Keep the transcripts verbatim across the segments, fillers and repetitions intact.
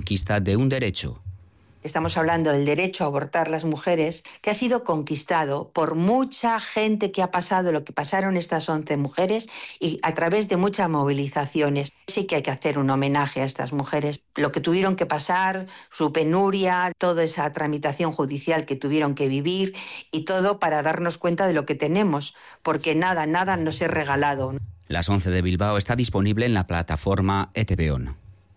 conquista de un derecho. Estamos hablando del derecho a abortar las mujeres, que ha sido conquistado por mucha gente que ha pasado lo que pasaron estas once mujeres y a través de muchas movilizaciones. Sí que hay que hacer un homenaje a estas mujeres, lo que tuvieron que pasar, su penuria, toda esa tramitación judicial que tuvieron que vivir y todo para darnos cuenta de lo que tenemos, porque nada, nada nos es regalado. Las once de Bilbao está disponible en la plataforma E T V O N.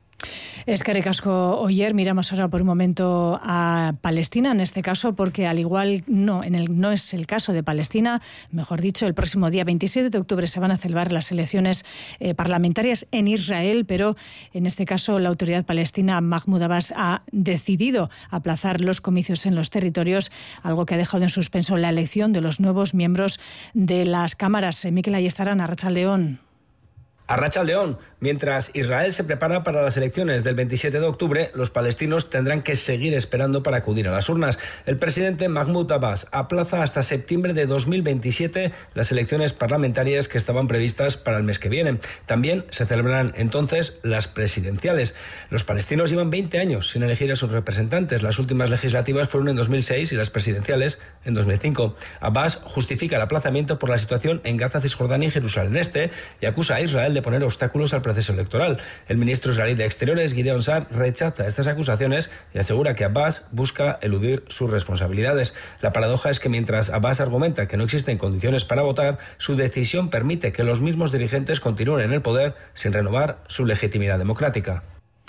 Eskerrik asko, Oyer. Miramos ahora por un momento a Palestina, en este caso, porque al igual no, en el, no es el caso de Palestina, mejor dicho, el próximo día veintisiete de octubre se van a celebrar las elecciones eh, parlamentarias en Israel, pero en este caso la autoridad palestina, Mahmoud Abbas, ha decidido aplazar los comicios en los territorios, algo que ha dejado en suspenso la elección de los nuevos miembros de las cámaras. Eh, Mikel Ayestarán, Arratsaldeon. Arratsaldeon. Mientras Israel se prepara para las elecciones del veintisiete de octubre, los palestinos tendrán que seguir esperando para acudir a las urnas. El presidente Mahmoud Abbas aplaza hasta septiembre de dos mil veintisiete las elecciones parlamentarias que estaban previstas para el mes que viene. También se celebrarán entonces las presidenciales. Los palestinos llevan veinte años sin elegir a sus representantes. Las últimas legislativas fueron en dos mil seis y las presidenciales en dos mil cinco. Abbas justifica el aplazamiento por la situación en Gaza, Cisjordania y Jerusalén Este y acusa a Israel de poner obstáculos al proceso electoral. El ministro israelí de Exteriores, Gideon Sa'ar, rechaza estas acusaciones y asegura que Abbas busca eludir sus responsabilidades. La paradoja es que mientras Abbas argumenta que no existen condiciones para votar, su decisión permite que los mismos dirigentes continúen en el poder sin renovar su legitimidad democrática.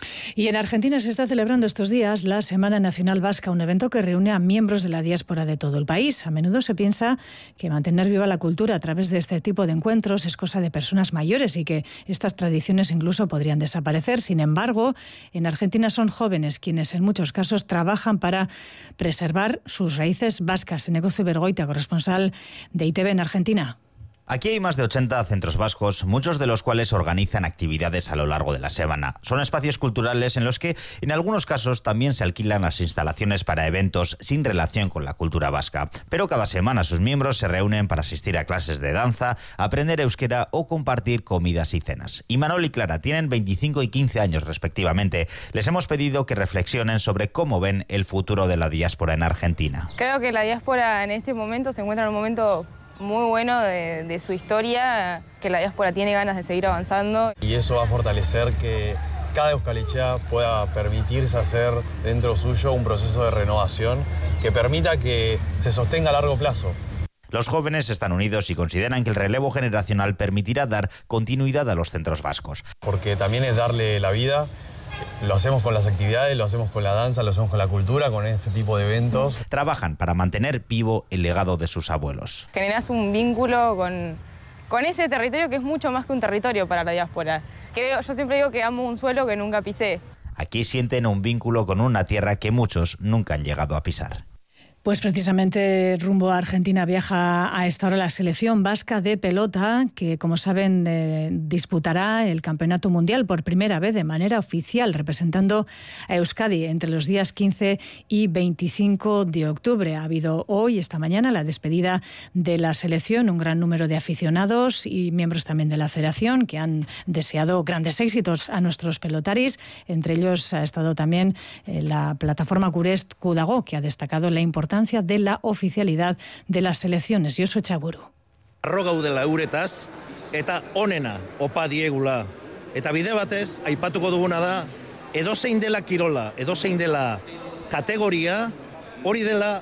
Y en Argentina se está celebrando estos días la Semana Nacional Vasca, un evento que reúne a miembros de la diáspora de todo el país. A menudo se piensa que mantener viva la cultura a través de este tipo de encuentros es cosa de personas mayores y que estas tradiciones incluso podrían desaparecer. Sin embargo, en Argentina son jóvenes quienes en muchos casos trabajan para preservar sus raíces vascas. Enegocio Bergoita, corresponsal de I T V en Argentina. Aquí hay más de ochenta centros vascos, muchos de los cuales organizan actividades a lo largo de la semana. Son espacios culturales en los que, en algunos casos, también se alquilan las instalaciones para eventos sin relación con la cultura vasca. Pero cada semana sus miembros se reúnen para asistir a clases de danza, aprender euskera o compartir comidas y cenas. Imanol y Clara tienen veinticinco y quince años respectivamente. Les hemos pedido que reflexionen sobre cómo ven el futuro de la diáspora en Argentina. Creo que la diáspora en este momento se encuentra en un momento muy bueno de, de su historia, que la diáspora tiene ganas de seguir avanzando. Y eso va a fortalecer que cada euskalichea pueda permitirse hacer dentro suyo un proceso de renovación que permita que se sostenga a largo plazo. Los jóvenes están unidos y consideran que el relevo generacional permitirá dar continuidad a los centros vascos. Porque también es darle la vida. Lo hacemos con las actividades, lo hacemos con la danza, lo hacemos con la cultura, con este tipo de eventos. Trabajan para mantener vivo el legado de sus abuelos. Generás un vínculo con, con ese territorio que es mucho más que un territorio para la diáspora. Creo, yo siempre digo que amo un suelo que nunca pisé. Aquí sienten un vínculo con una tierra que muchos nunca han llegado a pisar. Pues precisamente rumbo a Argentina viaja a esta hora la selección vasca de pelota, que como saben eh, disputará el Campeonato Mundial por primera vez de manera oficial, representando a Euskadi entre los días quince y veinticinco de octubre. Ha habido hoy, esta mañana, la despedida de la selección, un gran número de aficionados y miembros también de la federación que han deseado grandes éxitos a nuestros pelotaris. Entre ellos ha estado también eh, la plataforma Curest Kudago, que ha destacado la importancia de la oficialidad de las selecciones. Josu Txaburu. Arro gaudela euretaz eta onena opa diegula. Eta bide batez aipatuko duguna da edozein dela kirola, edozein dela kategoria, hori dela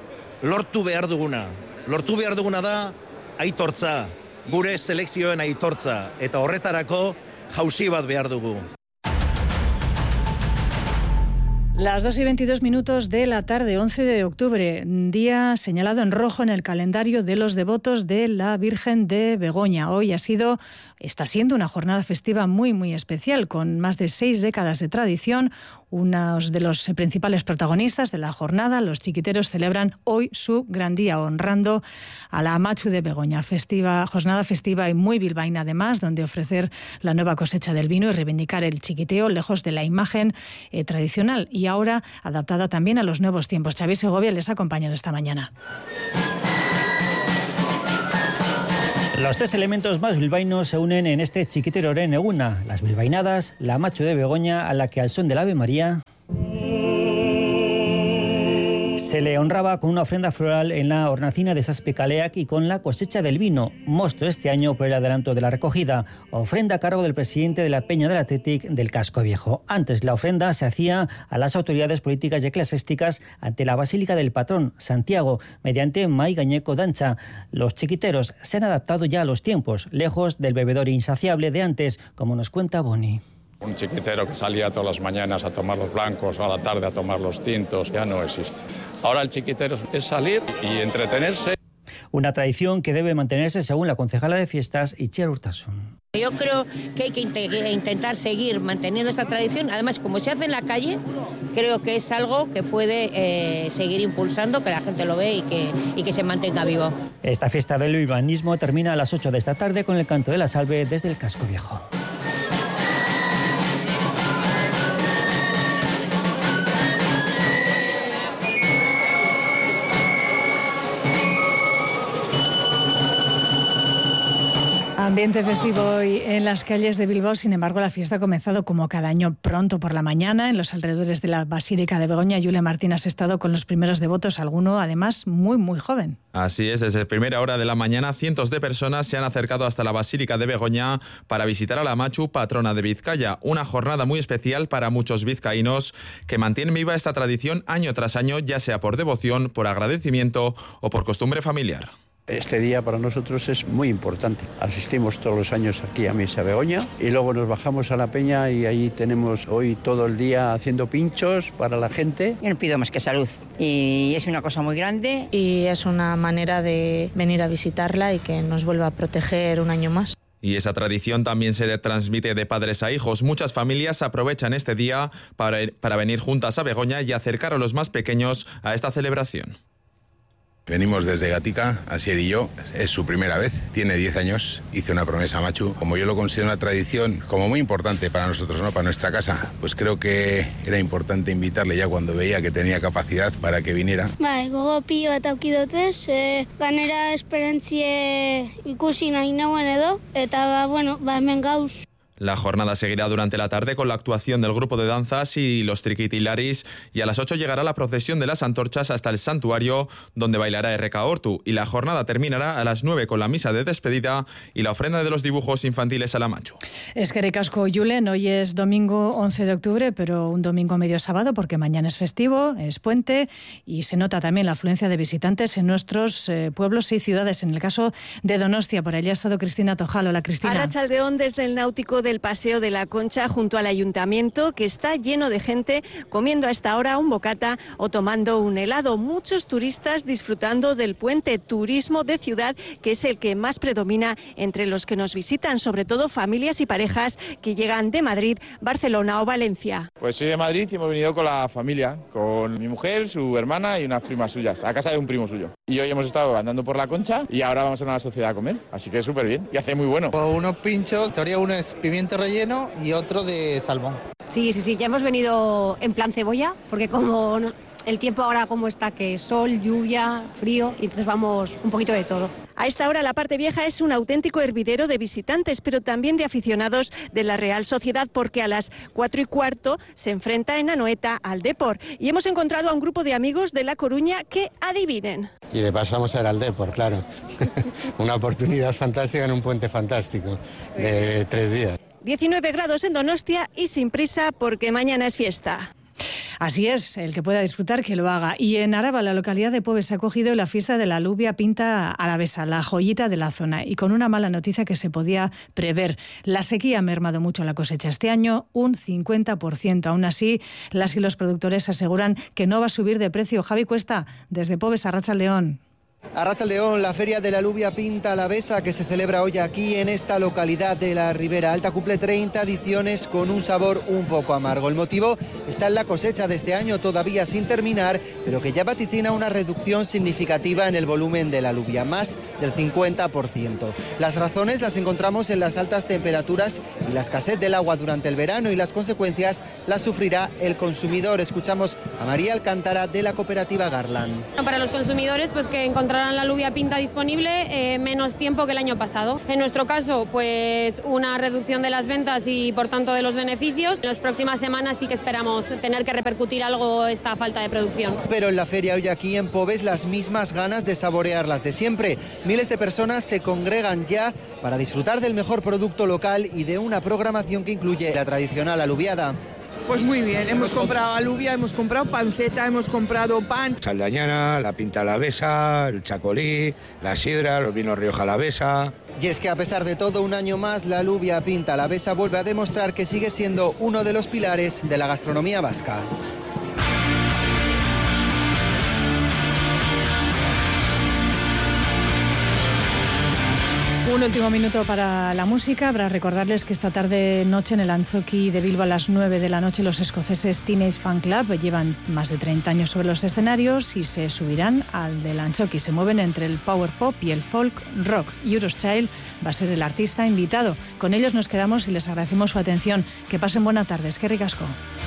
lortu behar duguna. Lortu behar duguna da aitortza, gure selekzioen aitortza, eta horretarako jauzi bat behar dugu. Las dos y veintidós minutos de la tarde, once de octubre, día señalado en rojo en el calendario de los devotos de la Virgen de Begoña. Hoy ha sido, está siendo una jornada festiva muy, muy especial, con más de seis décadas de tradición. Unos de los principales protagonistas de la jornada, los chiquiteros, celebran hoy su gran día, honrando a la Amatxu de Begoña. Festiva, jornada festiva y muy bilbaína además, donde ofrecer la nueva cosecha del vino y reivindicar el chiquiteo lejos de la imagen eh, tradicional y ahora adaptada también a los nuevos tiempos. Xavi Segovia les ha acompañado esta mañana. Los tres elementos más bilbaínos se unen en este chiquiteroren eguna, las bilbainadas, la Machu de Begoña, a la que al son del Ave María se le honraba con una ofrenda floral en la hornacina de Saspicaleac y con la cosecha del vino, mosto este año por el adelanto de la recogida, ofrenda a cargo del presidente de la Peña del Athletic del Casco Viejo. Antes la ofrenda se hacía a las autoridades políticas y eclesiásticas ante la Basílica del Patrón, Santiago, mediante mai gañeco dancha. Los chiquiteros se han adaptado ya a los tiempos, lejos del bebedor insaciable de antes, como nos cuenta Boni. Un chiquitero que salía todas las mañanas a tomar los blancos, a la tarde a tomar los tintos, ya no existe. Ahora el chiquitero es salir y entretenerse. Una tradición que debe mantenerse según la concejala de fiestas, Itziar Urtasun. Yo creo que hay que intentar seguir manteniendo esta tradición. Además, como se hace en la calle, creo que es algo que puede eh, seguir impulsando, que la gente lo ve y que, y que se mantenga vivo. Esta fiesta del bilbaínismo termina a las ocho de esta tarde con el canto de la salve desde el Casco Viejo. Ambiente festivo hoy en las calles de Bilbao. Sin embargo, la fiesta ha comenzado como cada año pronto por la mañana en los alrededores de la Basílica de Begoña. Julia Martín, has estado con los primeros devotos, alguno además muy muy joven. Así es, desde primera hora de la mañana cientos de personas se han acercado hasta la Basílica de Begoña para visitar a la Machu, patrona de Vizcaya. Una jornada muy especial para muchos vizcaínos que mantienen viva esta tradición año tras año, ya sea por devoción, por agradecimiento o por costumbre familiar. Este día para nosotros es muy importante. Asistimos todos los años aquí a Misa Begoña y luego nos bajamos a la Peña y ahí tenemos hoy todo el día haciendo pinchos para la gente. Yo no pido más que salud y es una cosa muy grande y es una manera de venir a visitarla y que nos vuelva a proteger un año más. Y esa tradición también se transmite de padres a hijos. Muchas familias aprovechan este día para, para venir juntas a Begoña y acercar a los más pequeños a esta celebración. Venimos desde Gatica, Asier y yo, es su primera vez, tiene diez años, hice una promesa a Machu. Como yo lo considero una tradición como muy importante para nosotros, ¿no? Para nuestra casa, pues creo que era importante invitarle ya cuando veía que tenía capacidad para que viniera. Bai, gogo pilo bat auki dotez, e, ganera esperentzie ikusi nahi nauen edo, eta ba, bueno, ba, hemen gauz. La jornada seguirá durante la tarde con la actuación del grupo de danzas y los triquitilaris, y a las ocho llegará la procesión de las antorchas hasta el santuario, donde bailará Erreka Hortu, y la jornada terminará a las nueve con la misa de despedida y la ofrenda de los dibujos infantiles a la Machu. Eskerrik asko, Julen. Hoy es domingo once de octubre, pero un domingo medio sábado porque mañana es festivo, es puente y se nota también la afluencia de visitantes en nuestros eh, pueblos y ciudades. En el caso de Donostia, por allí ha estado Cristina Tojal. Hola, Cristina. Arratsaldeon desde el Náutico del Paseo de la Concha junto al Ayuntamiento, que está lleno de gente comiendo a esta hora un bocata o tomando un helado. Muchos turistas disfrutando del puente, turismo de ciudad, que es el que más predomina entre los que nos visitan, sobre todo familias y parejas que llegan de Madrid, Barcelona o Valencia. Pues soy de Madrid y hemos venido con la familia, con mi mujer, su hermana y unas primas suyas, a casa de un primo suyo. Y hoy hemos estado andando por la Concha y ahora vamos a una sociedad a comer, así que súper bien y hace muy bueno. Unos pinchos, teoría uno es pimiento relleno y otro de salmón. Sí, sí, sí, ya hemos venido en plan cebolla, porque como el tiempo ahora como está, que sol, lluvia, frío, y entonces vamos un poquito de todo. A esta hora la parte vieja es un auténtico hervidero de visitantes, pero también de aficionados de la Real Sociedad, porque a las cuatro y cuarto se enfrenta en Anoeta al Depor. Y hemos encontrado a un grupo de amigos de La Coruña que adivinen. Y de paso vamos a ir al Depor, claro. Una oportunidad fantástica en un puente fantástico de tres días. diecinueve grados en Donostia y sin prisa porque mañana es fiesta. Así es, el que pueda disfrutar que lo haga. Y en Araba, la localidad de Pobes, se ha acogido la fiesta de la alubia pinta alavesa, la joyita de la zona. Y con una mala noticia que se podía prever. La sequía ha mermado mucho la cosecha este año, un cincuenta por ciento. Aún así, las y los productores aseguran que no va a subir de precio. Javi Cuesta, desde Pobes, Arratsaldeon. Arratsaldeon, la Feria de la Alubia Pinta Alavesa que se celebra hoy aquí en esta localidad de la Ribera Alta cumple treinta ediciones con un sabor un poco amargo. El motivo está en la cosecha de este año todavía sin terminar, pero que ya vaticina una reducción significativa en el volumen de la alubia, más del cincuenta por ciento. Las razones las encontramos en las altas temperaturas y la escasez del agua durante el verano, y las consecuencias las sufrirá el consumidor. Escuchamos a María Alcántara de la cooperativa Garland. Para los consumidores, pues que encontramos encontrarán la alubia pinta disponible eh, menos tiempo que el año pasado. En nuestro caso, pues una reducción de las ventas y por tanto de los beneficios. En las próximas semanas sí que esperamos tener que repercutir algo esta falta de producción. Pero en la feria hoy aquí en Pobes las mismas ganas de saborear las de siempre. Miles de personas se congregan ya para disfrutar del mejor producto local y de una programación que incluye la tradicional alubiada. Pues muy bien, hemos comprado alubia, hemos comprado panceta, hemos comprado pan. Saldañana, la pinta alavesa, el chacolí, la sidra, los vinos Rioja Alavesa. Y es que a pesar de todo, un año más la alubia pinta alavesa vuelve a demostrar que sigue siendo uno de los pilares de la gastronomía vasca. Un último minuto para la música, para recordarles que esta tarde noche en el Antzoki de Bilbao a las nueve de la noche los escoceses Teenage Fan Club llevan más de treinta años sobre los escenarios y se subirán al del Antzoki. Se mueven entre el power pop y el folk rock. Eurochild va a ser el artista invitado. Con ellos nos quedamos y les agradecemos su atención. Que pasen buena tarde. Es que ricasco.